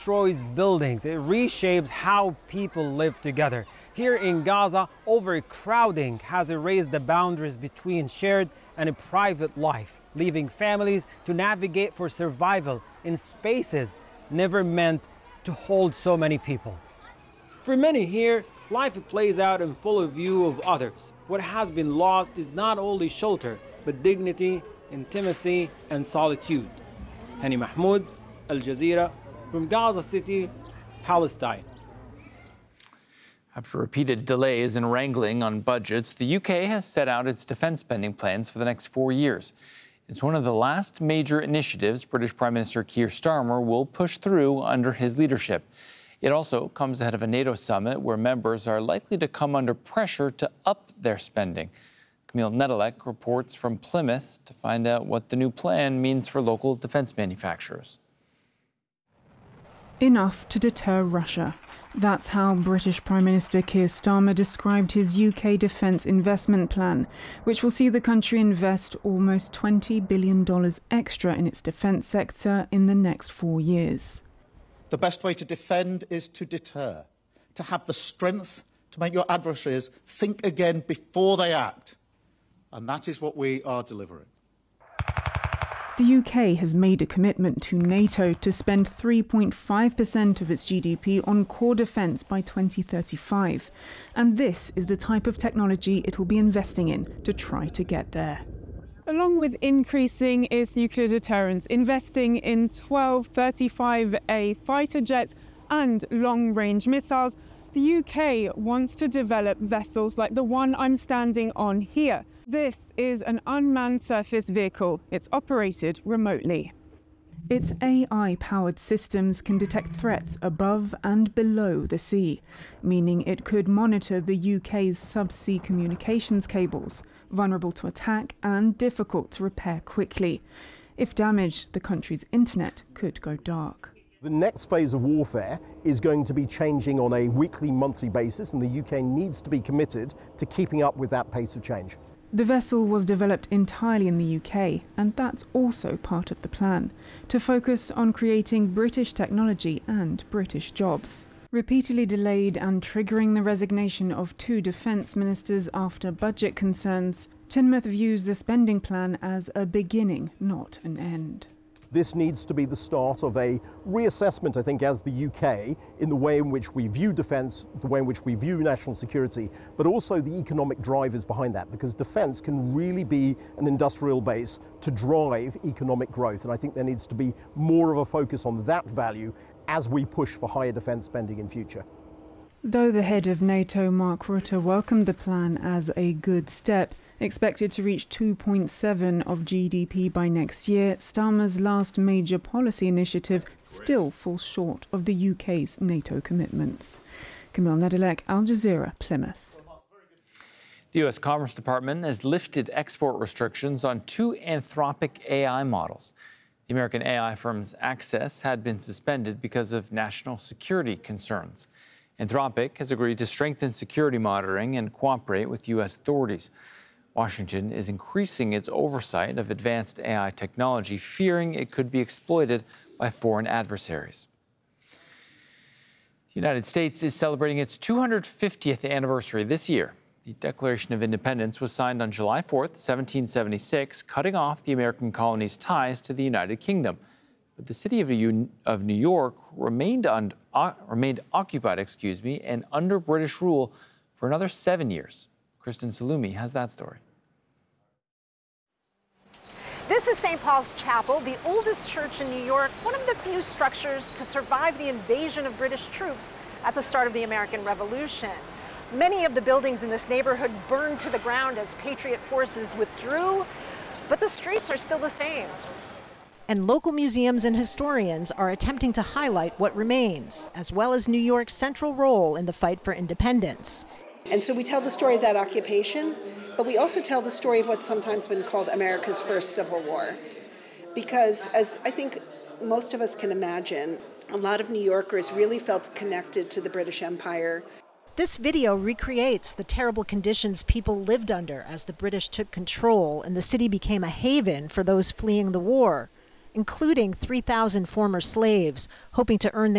destroys buildings. It reshapes how people live together. Here in Gaza, overcrowding has erased the boundaries between shared and private life, leaving families to navigate for survival in spaces never meant to hold so many people. For many here, life plays out in full view of others. What has been lost is not only shelter, but dignity, intimacy, and solitude. Hani Mahmoud, Al Jazeera, from Gaza City, Palestine. After repeated delays and wrangling on budgets, the UK has set out its defence spending plans for the next 4 years. It's one of the last major initiatives British Prime Minister Keir Starmer will push through under his leadership. It also comes ahead of a NATO summit where members are likely to come under pressure to up their spending. Camille Nedelec reports from Plymouth to find out what the new plan means for local defence manufacturers. Enough to deter Russia. That's how British Prime Minister Keir Starmer described his UK defence investment plan, which will see the country invest almost $20 billion extra in its defence sector in the next 4 years. The best way to defend is to deter, to have the strength to make your adversaries think again before they act. And that is what we are delivering. The UK has made a commitment to NATO to spend 3.5% of its GDP on core defence by 2035. And this is the type of technology it will be investing in to try to get there. Along with increasing its nuclear deterrence, investing in 12 35A fighter jets and long-range missiles, the UK wants to develop vessels like the one I'm standing on here. This is an unmanned surface vehicle. It's operated remotely. Its AI-powered systems can detect threats above and below the sea, meaning it could monitor the UK's subsea communications cables, vulnerable to attack and difficult to repair quickly. If damaged, the country's internet could go dark. The next phase of warfare is going to be changing on a weekly, monthly basis, and the UK needs to be committed to keeping up with that pace of change. The vessel was developed entirely in the UK, and that's also part of the plan, to focus on creating British technology and British jobs. Repeatedly delayed and triggering the resignation of 2 defence ministers after budget concerns, Teignmouth views the spending plan as a beginning, not an end. This needs to be the start of a reassessment, I think, as the UK, in the way in which we view defence, the way in which we view national security, but also the economic drivers behind that, because defence can really be an industrial base to drive economic growth. And I think there needs to be more of a focus on that value as we push for higher defence spending in future. Though the head of NATO, Mark Rutte, welcomed the plan as a good step, expected to reach 2.7% of GDP by next year, Starmer's last major policy initiative still falls short of the UK's NATO commitments. Camille Nedelec, Al Jazeera, Plymouth. The U.S. Commerce Department has lifted export restrictions on 2 Anthropic AI models. The American AI firm's access had been suspended because of national security concerns. Anthropic has agreed to strengthen security monitoring and cooperate with U.S. authorities. Washington is increasing its oversight of advanced AI technology, fearing it could be exploited by foreign adversaries. The United States is celebrating its 250th anniversary this year. The Declaration of Independence was signed on July 4th, 1776, cutting off the American colony's ties to the United Kingdom. But the city of New York remained occupied, and under British rule for another 7 years. Kristen Salumi has that story. This is St. Paul's Chapel, the oldest church in New York, one of the few structures to survive the invasion of British troops at the start of the American Revolution. Many of the buildings in this neighborhood burned to the ground as Patriot forces withdrew, but the streets are still the same. And local museums and historians are attempting to highlight what remains, as well as New York's central role in the fight for independence. And so we tell the story of that occupation, but we also tell the story of what's sometimes been called America's first Civil War. Because, as I think most of us can imagine, a lot of New Yorkers really felt connected to the British Empire. This video recreates the terrible conditions people lived under as the British took control and the city became a haven for those fleeing the war, including 3,000 former slaves hoping to earn their